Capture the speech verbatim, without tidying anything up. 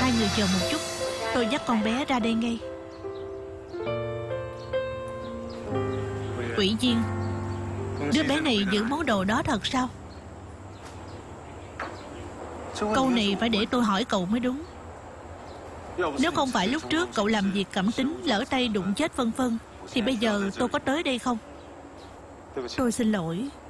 hai người chờ một chút, tôi dắt con bé ra đây ngay. Ủy viên, đứa bé này giữ món đồ đó thật sao? Câu này phải để tôi hỏi cậu mới đúng. Nếu không phải lúc trước cậu làm việc cảm tính lỡ tay đụng chết Phân Phân, thì bây giờ tôi có tới đây không? Tôi xin lỗi.